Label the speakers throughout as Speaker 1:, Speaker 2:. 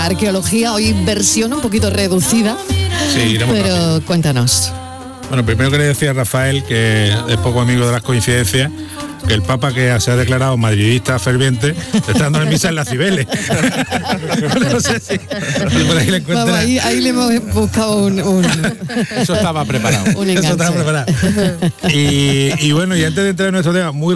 Speaker 1: arqueología, hoy versión un poquito reducida,
Speaker 2: sí,
Speaker 1: pero
Speaker 2: rápido.
Speaker 1: Cuéntanos.
Speaker 2: Bueno, primero quería decir a Rafael, que es poco amigo de las coincidencias, que el Papa, que se ha declarado madridista ferviente, está dando misa en las Cibeles. No sé si por ahí le encuentra.
Speaker 1: Vamos, ahí le hemos buscado un
Speaker 3: Eso estaba preparado.
Speaker 1: Un enganche.
Speaker 2: Eso estaba preparado. Y bueno, y antes de entrar en nuestro tema, muy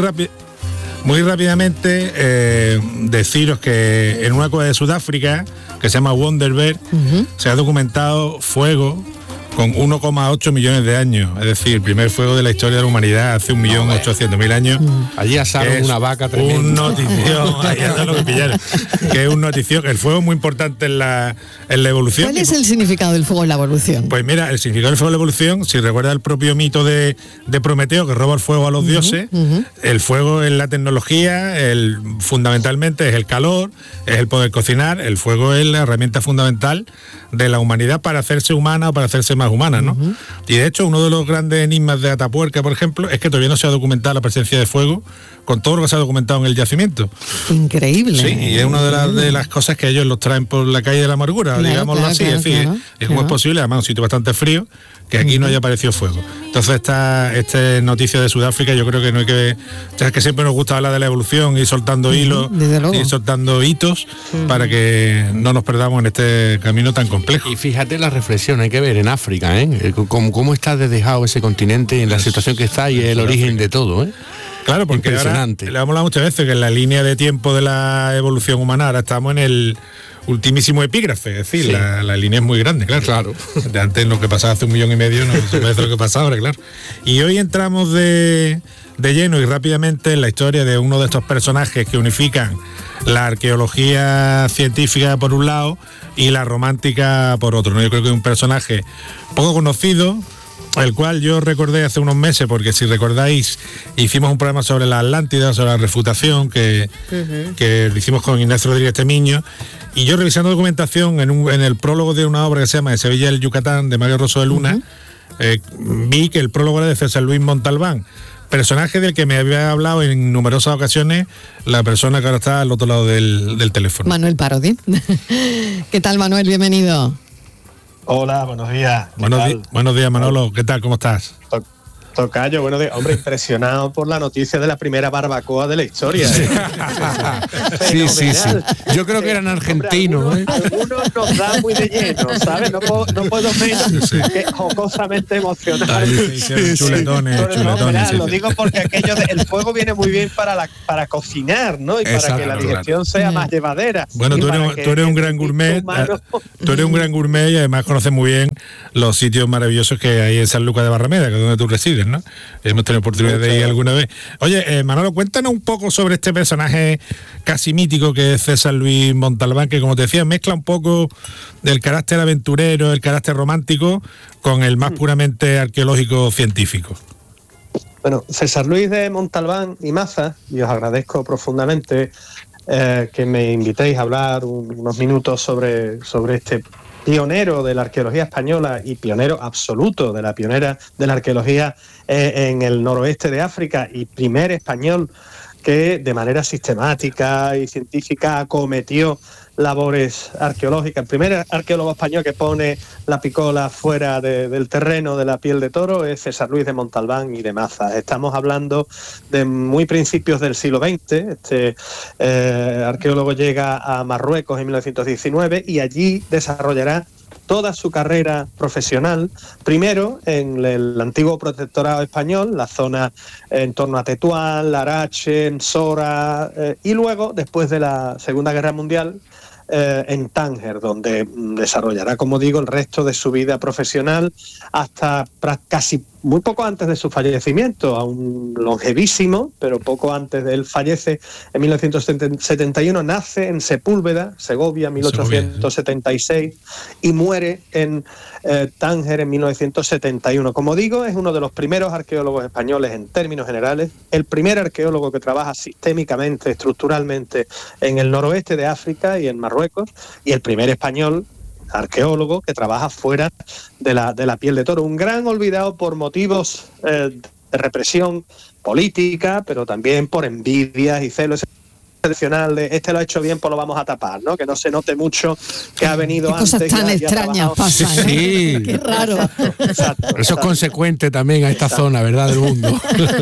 Speaker 2: rápidamente, deciros que en una cueva de Sudáfrica, que se llama Wonderberg, se ha documentado fuego con 1,8 millones de años, es decir, el primer fuego de la historia de la humanidad hace 1.800.000 años.
Speaker 3: Allí asaron una vaca tremenda.
Speaker 2: Un notición, ahí está lo que pillaron, que es un notición. El fuego es muy importante en la evolución.
Speaker 1: ¿Cuál es el significado del fuego en la evolución?
Speaker 2: Pues mira, el significado del fuego en la evolución, si recuerdas el propio mito de Prometeo, que roba el fuego a los dioses, el fuego es la tecnología, fundamentalmente es el calor, es el poder cocinar, el fuego es la herramienta fundamental de la humanidad para hacerse humana o para hacerse más humana, ¿no? Y de hecho, uno de los grandes enigmas de Atapuerca, por ejemplo, es que todavía no se ha documentado la presencia de fuego con todo lo que se ha documentado en el yacimiento.
Speaker 1: Increíble.
Speaker 2: Sí, y es una de las cosas que ellos los traen por la calle de la amargura,
Speaker 1: claro,
Speaker 2: digámoslo así.
Speaker 1: Claro,
Speaker 2: es decir, ¿cómo es posible? Además, un sitio bastante frío, que aquí no haya aparecido fuego. Entonces, esta noticia de Sudáfrica, yo creo que no hay que... O sea, es que siempre nos gusta hablar de la evolución, ir soltando hilos, ir soltando hitos, para que no nos perdamos en este camino tan complejo.
Speaker 3: Y fíjate la reflexión, hay que ver en África, cómo está dejado ese continente, en la situación que está y el origen de todo,
Speaker 2: Claro, porque ahora, le hemos hablado muchas veces que en la línea de tiempo de la evolución humana ahora estamos en el ultimísimo epígrafe, es decir, la línea es muy grande, claro. De antes lo que pasaba hace 1,5 millones no se puede hacer lo que pasa ahora, claro. Y hoy entramos de lleno y rápidamente en la historia de uno de estos personajes que unifican la arqueología científica por un lado y la romántica por otro, ¿no? Yo creo que es un personaje poco conocido, el cual yo recordé hace unos meses, porque si recordáis, hicimos un programa sobre la Atlántida, sobre la refutación, que lo hicimos con Ignacio Rodríguez Temiño, y yo revisando documentación en el prólogo de una obra que se llama De Sevilla el Yucatán, de Mario Rosso de Luna, vi que el prólogo era de César Luis Montalbán, personaje del que me había hablado en numerosas ocasiones la persona que ahora está al otro lado del teléfono.
Speaker 1: Manuel Parodi. ¿Qué tal, Manuel? Bienvenido.
Speaker 4: Hola, buenos días.
Speaker 2: Buenos días, Manolo. ¿Qué tal? ¿Cómo estás?
Speaker 4: Tocayo, buenos días. Hombre, impresionado por la noticia de la primera barbacoa de la historia.
Speaker 3: Sí. Yo creo que eran argentinos.
Speaker 4: Algunos nos da muy de lleno, ¿sabes? No puedo menos que jocosamente emocionar.
Speaker 2: Chuletones.
Speaker 4: Lo digo porque el fuego viene muy bien para cocinar, ¿no? Y para que la digestión sea más llevadera.
Speaker 2: Bueno, tú eres un gran gourmet. Tú eres un gran gourmet y además conoces muy bien los sitios maravillosos que hay en San Lucas de Barrameda, que es donde tú resides, ¿no? Hemos tenido oportunidad de ir alguna vez. Oye, Manolo, cuéntanos un poco sobre este personaje casi mítico que es César Luis Montalbán, que, como te decía, mezcla un poco del carácter aventurero, el carácter romántico, con el más puramente arqueológico científico.
Speaker 4: Bueno, César Luis de Montalbán y Maza, y os agradezco profundamente que me invitéis a hablar unos minutos sobre este pionero de la arqueología española y pionero absoluto de la arqueología en el noroeste de África, y primer español que de manera sistemática y científica acometió labores arqueológicas. El primer arqueólogo español que pone la picola fuera del terreno de la piel de toro es César Luis de Montalbán y de Maza. Estamos hablando de muy principios del siglo XX. Este arqueólogo llega a Marruecos en 1919 y allí desarrollará toda su carrera profesional, primero en el antiguo protectorado español, la zona en torno a Tetuán, Larache, Sora, y luego, después de la Segunda Guerra Mundial, en Tánger, donde desarrollará, como digo, el resto de su vida profesional hasta casi muy poco antes de su fallecimiento, aún longevísimo, pero poco antes de él fallece en 1971, nace en Sepúlveda, Segovia, 1876, y muere en Tánger en 1971. Como digo, es uno de los primeros arqueólogos españoles en términos generales, el primer arqueólogo que trabaja sistémicamente, estructuralmente en el noroeste de África y en Marruecos, y el primer español arqueólogo que trabaja fuera de la piel de toro. Un gran olvidado por motivos de represión política, pero también por envidias y celos, tradicional de este lo ha hecho bien, pues lo vamos a tapar, ¿no? Que no se note mucho que ha venido
Speaker 1: antes. Qué cosas tan extrañas pasan, ¿eh?
Speaker 3: Sí.
Speaker 1: Qué raro.
Speaker 3: Exacto. Eso es consecuente también a esta zona, ¿verdad? Del mundo.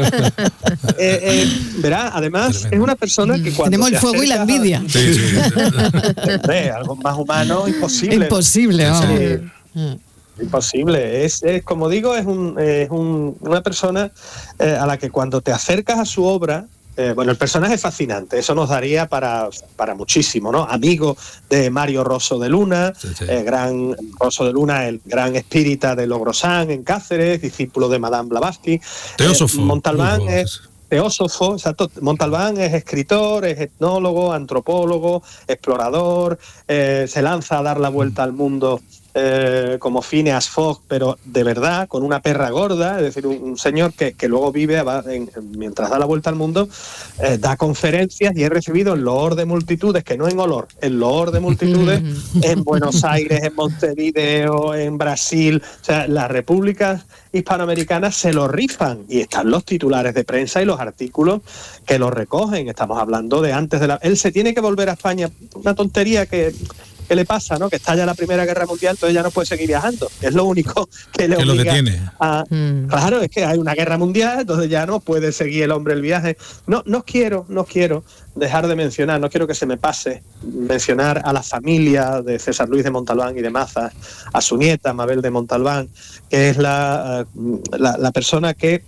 Speaker 4: Verá, además es una persona que cuando
Speaker 1: tenemos el fuego y la envidia.
Speaker 2: Sí.
Speaker 4: Algo más humano, imposible.
Speaker 1: Imposible, vamos.
Speaker 4: Imposible. Es como digo, es una persona a la que cuando te acercas a su obra, bueno, el personaje es fascinante, eso nos daría para muchísimo, ¿no? Amigo de Mario Rosso de Luna, gran Rosso de Luna, el gran espírita de Logrosán en Cáceres, discípulo de Madame Blavatsky.
Speaker 2: Teósofo.
Speaker 4: Montalbán es teósofo, exacto. Montalbán es escritor, es etnólogo, antropólogo, explorador, se lanza a dar la vuelta al mundo como Phineas Fogg, pero de verdad, con una perra gorda, es decir, un señor que luego vive mientras da la vuelta al mundo, da conferencias y he recibido en loor de multitudes, que no en olor, en loor de multitudes, en Buenos Aires, en Montevideo, en Brasil, o sea, las repúblicas hispanoamericanas se lo rifan y están los titulares de prensa y los artículos que lo recogen. Estamos hablando de antes de él se tiene que volver a España, una tontería que le pasa, ¿no? Que estalla la Primera Guerra Mundial, entonces ya no puede seguir viajando. Es lo único que le obliga
Speaker 2: lo detiene.
Speaker 4: Claro, es que hay una guerra mundial, entonces ya no puede seguir el hombre el viaje. No quiero dejar de mencionar, no quiero que se me pase mencionar a la familia de César Luis de Montalbán y de Mazas, a su nieta Mabel de Montalbán, que es la persona que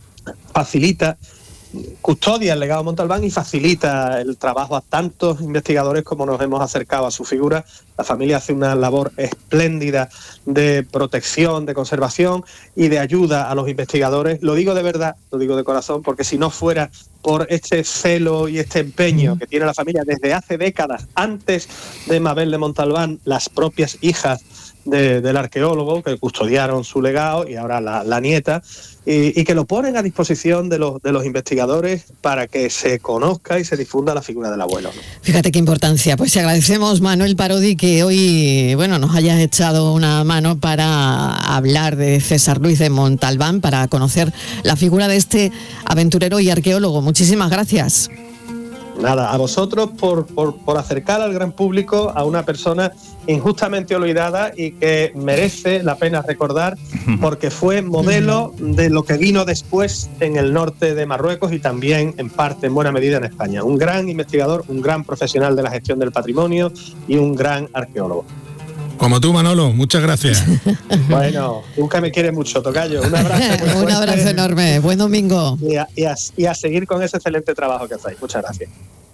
Speaker 4: facilita, custodia el legado Montalbán y facilita el trabajo a tantos investigadores como nos hemos acercado a su figura. La familia hace una labor espléndida de protección, de conservación y de ayuda a los investigadores. Lo digo de verdad, lo digo de corazón, porque si no fuera por este celo y este empeño que tiene la familia desde hace décadas, antes de Mabel de Montalbán, las propias hijas del arqueólogo que custodiaron su legado y ahora la nieta, y que lo ponen a disposición de los investigadores para que se conozca y se difunda la figura del abuelo, ¿no?
Speaker 1: Fíjate qué importancia. Pues te agradecemos, Manuel Parodi, que hoy nos hayas echado una mano para hablar de César Luis de Montalbán, para conocer la figura de este aventurero y arqueólogo. Muchísimas gracias.
Speaker 4: Nada, a vosotros por acercar al gran público a una persona injustamente olvidada y que merece la pena recordar porque fue modelo de lo que vino después en el norte de Marruecos y también en parte, en buena medida, en España. Un gran investigador, un gran profesional de la gestión del patrimonio y un gran arqueólogo.
Speaker 2: Como tú, Manolo, muchas gracias.
Speaker 4: Bueno, nunca me quiere mucho, tocayo. Un abrazo muy
Speaker 1: un abrazo enorme. Buen domingo.
Speaker 4: Y a seguir con ese excelente trabajo que hacéis. Muchas gracias.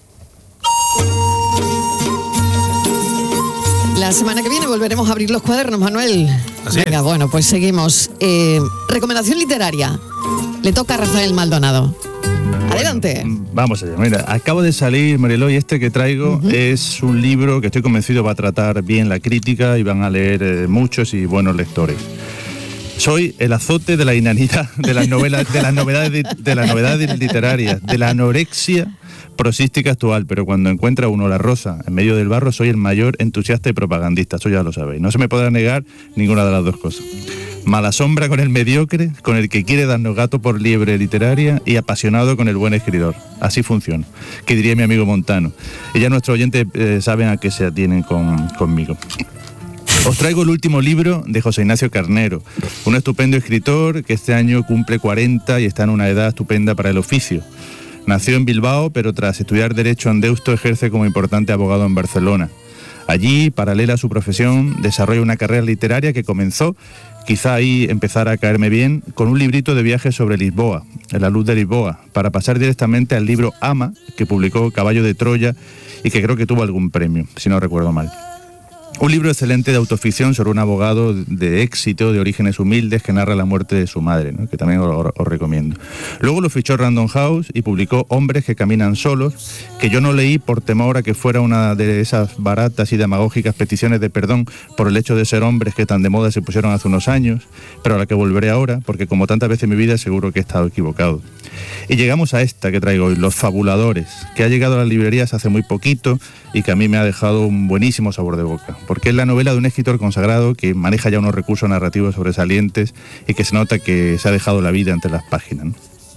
Speaker 1: La semana que viene volveremos a abrir los cuadernos, Manuel. Venga,
Speaker 2: es.
Speaker 1: Bueno, pues seguimos. Recomendación literaria. Le toca a Rafael Maldonado. Adelante.
Speaker 5: Vamos allá. Mira, acabo de salir, Mariló, y este que traigo es un libro que estoy convencido va a tratar bien la crítica y van a leer muchos y buenos lectores. Soy el azote de la inanidad, de las novedades literarias, de la anorexia prosística actual, pero cuando encuentra uno la rosa en medio del barro, soy el mayor entusiasta y propagandista, eso ya lo sabéis. No se me podrá negar ninguna de las dos cosas. Mala sombra con el mediocre, con el que quiere darnos gato por liebre literaria y apasionado con el buen escritor. Así funciona, que diría mi amigo Montano. Y ya nuestros oyentes saben a qué se atienen conmigo. Os traigo el último libro de José Ignacio Carnero, un estupendo escritor que este año cumple 40 y está en una edad estupenda para el oficio. Nació en Bilbao, pero tras estudiar Derecho en Deusto ejerce como importante abogado en Barcelona. Allí, paralela a su profesión, desarrolla una carrera literaria que comenzó, quizá ahí empezara a caerme bien, con un librito de viajes sobre Lisboa, La luz de Lisboa, para pasar directamente al libro Ama, que publicó Caballo de Troya y que creo que tuvo algún premio, si no recuerdo mal. Un libro excelente de autoficción sobre un abogado de éxito, de orígenes humildes, que narra la muerte de su madre, ¿no? Que también os recomiendo. Luego lo fichó Random House y publicó Hombres que caminan solos, que yo no leí por temor a que fuera una de esas baratas y demagógicas peticiones de perdón por el hecho de ser hombres que tan de moda se pusieron hace unos años, pero a la que volveré ahora, porque como tantas veces en mi vida seguro que he estado equivocado. Y llegamos a esta que traigo hoy, Los Fabuladores, que ha llegado a las librerías hace muy poquito y que a mí me ha dejado un buenísimo sabor de boca, porque es la novela de un escritor consagrado que maneja ya unos recursos narrativos sobresalientes y que se nota que se ha dejado la vida entre las páginas, ¿no?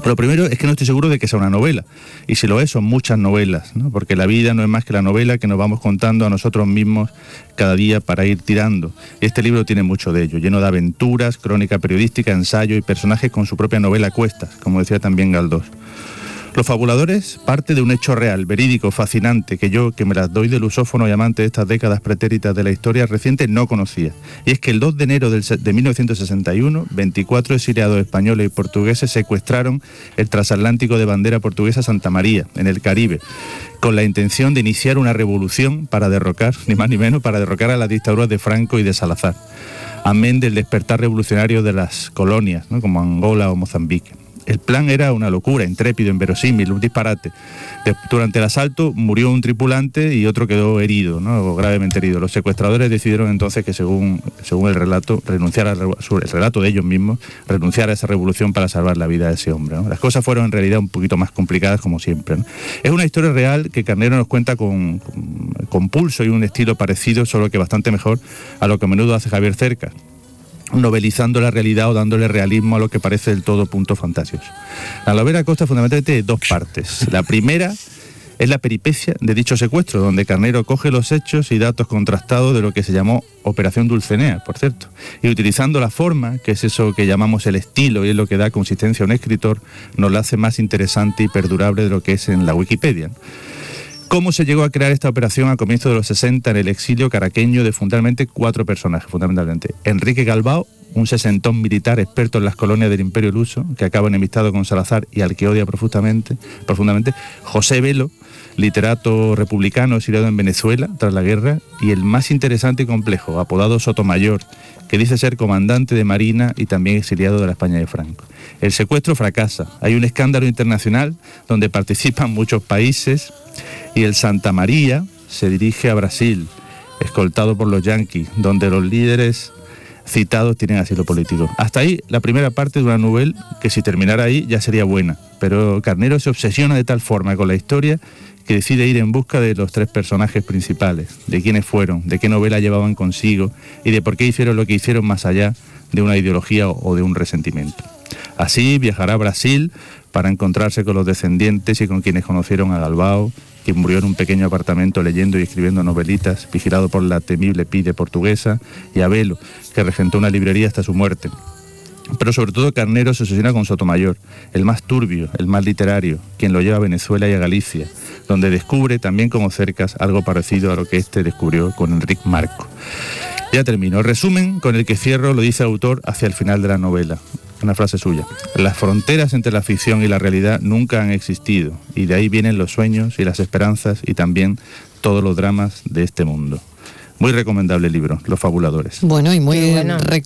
Speaker 5: Lo primero es que no estoy seguro de que sea una novela, y si lo es, son muchas novelas, ¿no? Porque la vida no es más que la novela que nos vamos contando a nosotros mismos cada día para ir tirando. Y este libro tiene mucho de ello, lleno de aventuras, crónica periodística, ensayo y personajes con su propia novela a cuestas, como decía también Galdós. Los fabuladores parte de un hecho real, verídico, fascinante, que yo, que me las doy de lusófono y amante de estas décadas pretéritas de la historia reciente, no conocía. Y es que el 2 de enero de 1961, 24 exiliados españoles y portugueses secuestraron el transatlántico de bandera portuguesa Santa María, en el Caribe, con la intención de iniciar una revolución para derrocar, ni más ni menos, para derrocar a las dictaduras de Franco y de Salazar, amén del despertar revolucionario de las colonias, ¿no? Como Angola o Mozambique. El plan era una locura, intrépido, inverosímil, un disparate. Durante el asalto murió un tripulante y otro quedó herido, ¿no? O gravemente herido. Los secuestradores decidieron entonces que según el relato, el relato de ellos mismos, renunciar a esa revolución para salvar la vida de ese hombre, ¿no? Las cosas fueron en realidad un poquito más complicadas, como siempre, ¿no? Es una historia real que Carnero nos cuenta con pulso y un estilo parecido, solo que bastante mejor a lo que a menudo hace Javier Cercas, novelizando la realidad o dándole realismo a lo que parece del todo puntos fantasiosos. La novela consta fundamentalmente de dos partes. La primera es la peripecia de dicho secuestro, donde Carnero coge los hechos y datos contrastados de lo que se llamó Operación Dulcinea, por cierto, y utilizando la forma, que es eso que llamamos el estilo y es lo que da consistencia a un escritor, nos la hace más interesante y perdurable de lo que es en la Wikipedia. ¿Cómo se llegó a crear esta operación a comienzos de los 60 en el exilio caraqueño de fundamentalmente 4 personajes, fundamentalmente? Enrique Galbao, un sesentón militar experto en las colonias del Imperio Luso, que acaba enemistado con Salazar y al que odia profundamente. José Velo, literato republicano exiliado en Venezuela tras la guerra, y el más interesante y complejo, apodado Sotomayor, que dice ser comandante de Marina y también exiliado de la España de Franco. El secuestro fracasa, hay un escándalo internacional donde participan muchos países y el Santa María se dirige a Brasil, escoltado por los yanquis, donde los líderes citados tienen asilo político. Hasta ahí la primera parte de una novela que si terminara ahí ya sería buena, pero Carnero se obsesiona de tal forma con la historia que decide ir en busca de los 3 personajes principales, de quiénes fueron, de qué novela llevaban consigo y de por qué hicieron lo que hicieron más allá de una ideología o de un resentimiento. Así viajará a Brasil para encontrarse con los descendientes y con quienes conocieron a Galbao, quien murió en un pequeño apartamento leyendo y escribiendo novelitas, vigilado por la temible pide portuguesa, y a Velo, que regentó una librería hasta su muerte. Pero sobre todo Carnero se obsesiona con Sotomayor, el más turbio, el más literario, quien lo lleva a Venezuela y a Galicia, donde descubre también como Cercas algo parecido a lo que este descubrió con Enric Marco. Ya termino. El resumen con el que cierro lo dice el autor hacia el final de la novela. Una frase suya: las fronteras entre la ficción y la realidad nunca han existido, y de ahí vienen los sueños y las esperanzas y también todos los dramas de este mundo. Muy recomendable libro, Los Fabuladores.
Speaker 1: Bueno, y muy